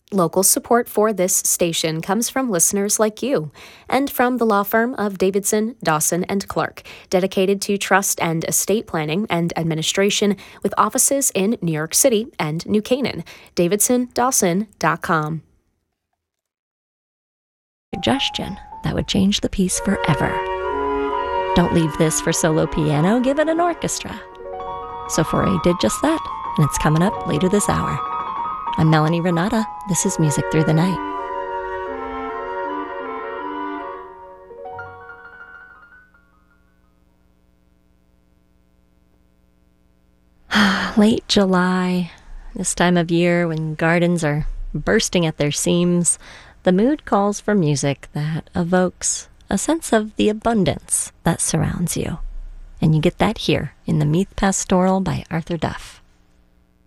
Local support for this station comes from listeners like you and from the law firm of Davidson, Dawson, and Clark, dedicated to trust and estate planning and administration with offices in New York City and New Canaan. DavidsonDawson.com. Suggestion that would change the piece forever. Don't leave this for solo piano, give it an orchestra. So Fauré did just that, and it's coming up later this hour. I'm Melanie Renata. This is Music Through the Night. Late July, this time of year when gardens are bursting at their seams, the mood calls for music that evokes a sense of the abundance that surrounds you. And you get that here in The Meath Pastoral by Arthur Duff.